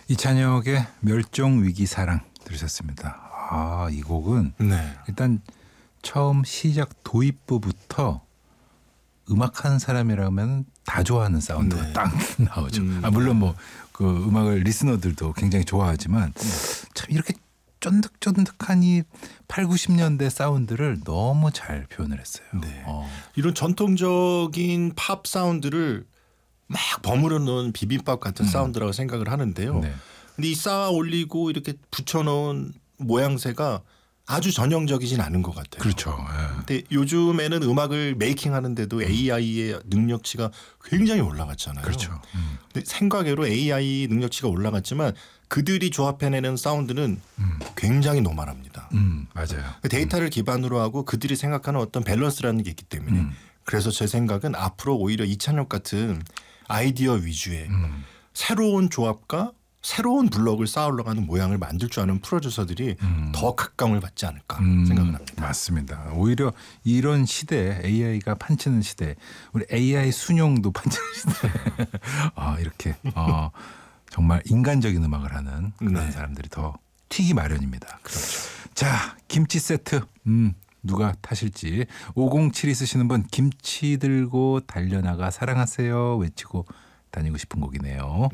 이찬혁의 멸종위기 사랑 들으셨습니다. 이 곡은 네. 일단 처음 시작 도입부부터 음악하는 사람이라면 다 좋아하는 사운드가 네. 딱 나오죠. 물론 뭐 그 음악을 리스너들도 굉장히 좋아하지만 참 이렇게 쫀득쫀득한 이 8, 90년대 사운드를 너무 잘 표현을 했어요. 네. 이런 전통적인 팝 사운드를 막 버무려 놓은 비빔밥 같은 사운드라고 생각을 하는데요. 네. 근데 이 쌓아 올리고 이렇게 붙여놓은 모양새가 아주 전형적이진 않은 것 같아요. 그렇죠. 예. 근데 요즘에는 음악을 메이킹 하는데도 AI의 능력치가 굉장히 올라갔잖아요. 그렇죠. 근데 생각외로 AI 능력치가 올라갔지만 그들이 조합해내는 사운드는 굉장히 노멀합니다. 맞아요. 데이터를 기반으로 하고 그들이 생각하는 어떤 밸런스라는 게 있기 때문에 그래서 제 생각은 앞으로 오히려 이찬혁 같은 아이디어 위주의 새로운 조합과 새로운 블럭을 쌓아 올라가는 모양을 만들 줄 아는 프로듀서들이 더 각광을 받지 않을까 생각을 합니다. 맞습니다. 오히려 이런 시대에 AI가 판치는 시대, 우리 AI 순용도 판치는 시대. 이렇게 정말 인간적인 음악을 하는 그런 네. 사람들이 더 튀기 마련입니다. 그렇죠. 자, 김치 세트. 누가 타실지 5072 쓰시는 분 김치 들고 달려나가 사랑하세요 외치고 다니고 싶은 곡이네요.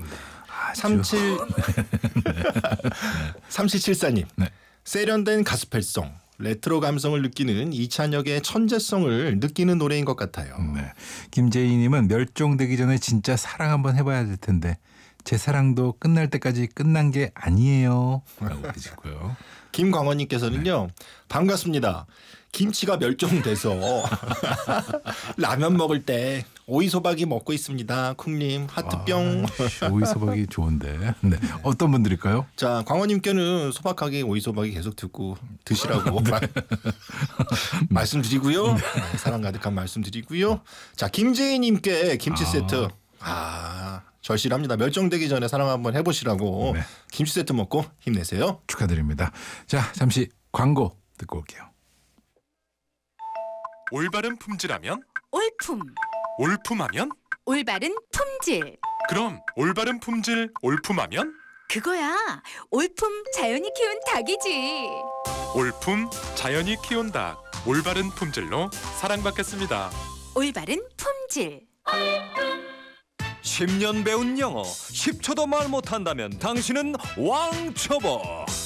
3774님. 네. 세련된 가스펠송, 레트로 감성을 느끼는 이찬혁의 천재성을 느끼는 노래인 것 같아요. 네. 김재희님은 멸종되기 전에 진짜 사랑 한번 해봐야 될 텐데 제 사랑도 끝날 때까지 끝난 게 아니에요 라고 계시고요. 김광원님께서는요. 반갑습니다. 김치가 멸종돼서 라면 먹을 때 오이소박이 먹고 있습니다. 쿵님 하트뿅. 오이소박이 좋은데. 네. 어떤 분들일까요? 자, 광원님께는 소박하게 오이소박이 계속 듣고 드시라고 말씀드리고요. 네, 사랑 가득한 말씀드리고요. 자, 김재희님께 김치 세트. 절실합니다. 멸종되기 전에 사랑 한번 해보시라고. 네. 김치 세트 먹고 힘내세요. 축하드립니다. 자, 잠시 광고 듣고 올게요. 올바른 품질하면 올품, 올품하면 올바른 품질. 그럼 올바른 품질 올품하면 그거야. 올품 자연이 키운 닭이지. 올품 자연이 키운 닭 올바른 품질로 사랑받겠습니다. 올바른 품질. 10년 배운 영어 10초도 말 못한다면 당신은 왕초보.